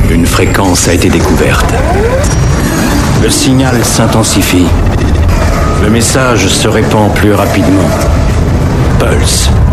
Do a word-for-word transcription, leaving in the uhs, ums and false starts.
Une fréquence a été découverte. Le signal s'intensifie. Le message se répand plus rapidement. Pulse.